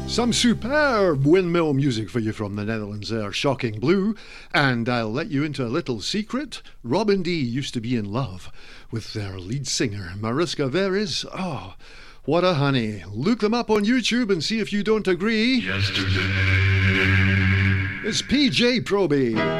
Some superb windmill music for you from the Netherlands there, Shocking Blue. And I'll let you into a little secret. Robin D used to be in love with their lead singer, Mariska Veres. Oh, what a honey. Look them up on YouTube and see if you don't agree. Yesterday. It's PJ Proby.